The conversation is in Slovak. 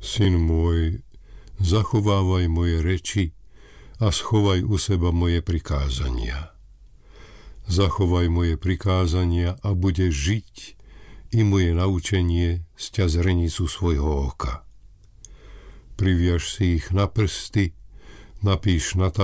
Syn môj, zachovávaj moje reči a schovaj u seba moje prikázania. Zachovaj moje prikázania a budeš žiť, i moje naučenie sťa zrenicu svojho oka. Priviaž si ich na prsty, napíš na